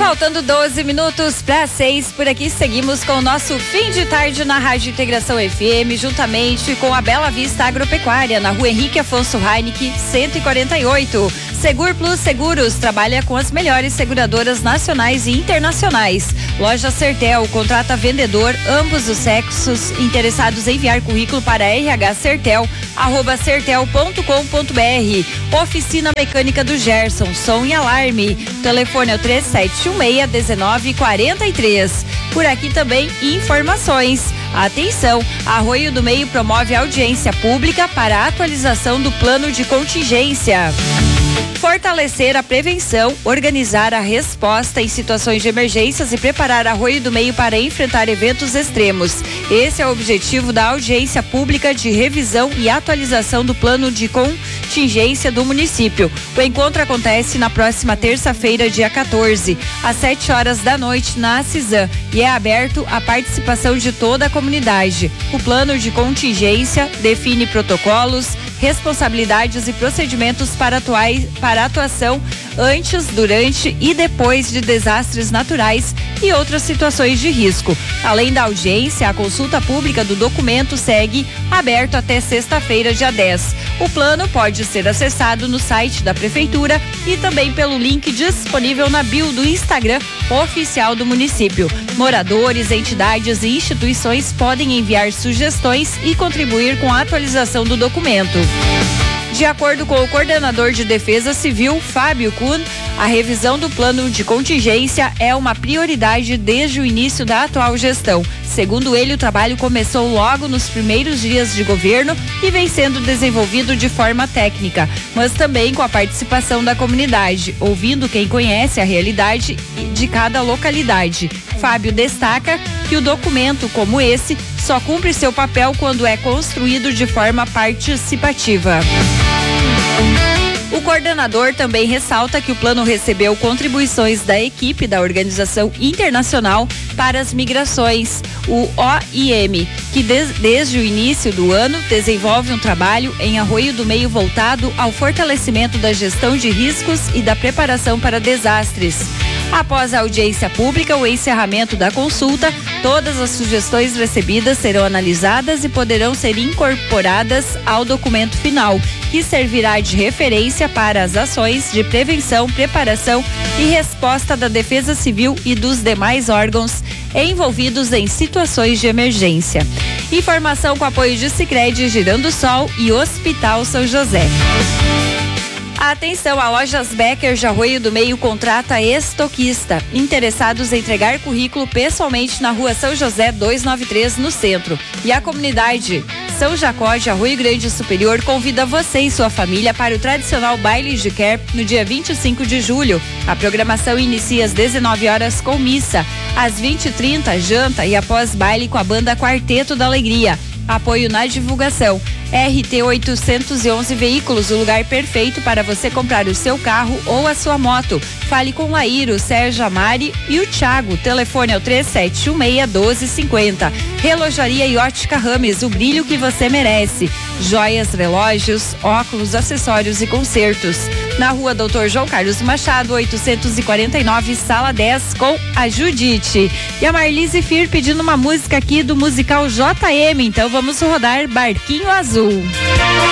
Faltando 12 minutos para 6, por aqui seguimos com o nosso fim de tarde na Rádio Integração FM, juntamente com a Bela Vista Agropecuária, na Rua Henrique Afonso Heinicke, 148. Segur Plus Seguros trabalha com as melhores seguradoras nacionais e internacionais. Loja Sertel contrata vendedor, ambos os sexos, interessados em enviar currículo para rhsertel@sertel.com.br. Oficina Mecânica do Gerson, som e alarme. Telefone é o 3716-1943. Por aqui também informações. Atenção, Arroio do Meio promove audiência pública para a atualização do plano de contingência. Fortalecer a prevenção, organizar a resposta em situações de emergências e preparar Arroio do Meio para enfrentar eventos extremos. Esse é o objetivo da audiência pública de revisão e atualização do plano de contingência do município. O encontro acontece na próxima terça-feira, dia 14, às 7 horas da noite, na Cisam, e é aberto à participação de toda a comunidade. O plano de contingência define protocolos, responsabilidades e procedimentos para atuação antes, durante e depois de desastres naturais e outras situações de risco. Além da audiência, a consulta pública do documento segue aberto até sexta-feira, dia 10. O plano pode ser acessado no site da Prefeitura e também pelo link disponível na bio do Instagram oficial do município. Moradores, entidades e instituições podem enviar sugestões e contribuir com a atualização do documento. De acordo com o coordenador de Defesa Civil, Fábio Kuhn, a revisão do plano de contingência é uma prioridade desde o início da atual gestão. Segundo ele, o trabalho começou logo nos primeiros dias de governo e vem sendo desenvolvido de forma técnica, mas também com a participação da comunidade, ouvindo quem conhece a realidade de cada localidade. Fábio destaca que o documento como esse só cumpre seu papel quando é construído de forma participativa. O coordenador também ressalta que o plano recebeu contribuições da equipe da Organização Internacional para as Migrações, o OIM, que desde o início do ano desenvolve um trabalho em Arroio do Meio voltado ao fortalecimento da gestão de riscos e da preparação para desastres. Após a audiência pública, o encerramento da consulta, todas as sugestões recebidas serão analisadas e poderão ser incorporadas ao documento final, que servirá de referência para as ações de prevenção, preparação e resposta da Defesa Civil e dos demais órgãos envolvidos em situações de emergência. Informação com apoio de Sicredi, Girando Sol e Hospital São José. Atenção, a Lojas Becker de Arroio do Meio contrata estoquista. Interessados em entregar currículo pessoalmente na Rua São José 293, no centro. E a comunidade São Jacó de Arroio Grande Superior convida você e sua família para o tradicional baile de Quer no dia 25 de julho. A programação inicia às 19 horas com missa, às 20h30 janta e após baile com a banda Quarteto da Alegria. Apoio na divulgação. RT 811 Veículos, o lugar perfeito para você comprar o seu carro ou a sua moto. Fale com Laíro, Sérgio Amari e o Thiago. Telefone é o 3716-1250. Relojaria e ótica Rames, o brilho que você merece. Joias, relógios, óculos, acessórios e concertos. Na Rua Doutor João Carlos Machado, 849, Sala 10, com a Judite. E a Marlise Fir pedindo uma música aqui do musical JM. Então vamos rodar Barquinho Azul.